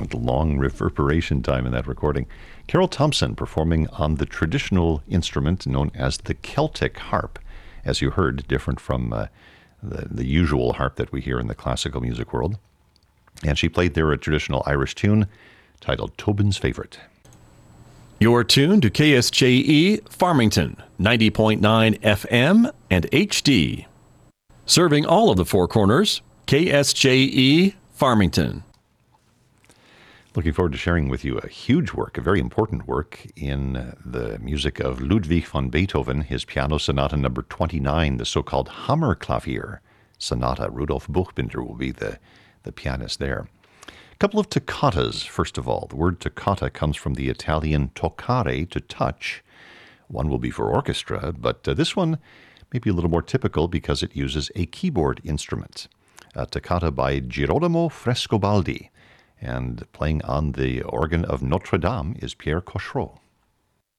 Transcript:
The long reverberation time in that recording. Carol Thompson performing on the traditional instrument known as the Celtic harp. As you heard, different from the usual harp that we hear in the classical music world. And she played there a traditional Irish tune titled Tobin's Favourite. You're tuned to KSJE Farmington, 90.9 FM and HD. Serving all of the Four Corners, KSJE Farmington. Looking forward to sharing with you a huge work, a very important work in the music of Ludwig van Beethoven, his Piano Sonata number 29, the so-called Hammerklavier Sonata. Rudolf Buchbinder will be the pianist there. A couple of toccatas, first of all. The word toccata comes from the Italian toccare, to touch. One will be for orchestra, but this one may be a little more typical because it uses a keyboard instrument. A toccata by Girolamo Frescobaldi. And playing on the organ of Notre Dame is Pierre Cochereau.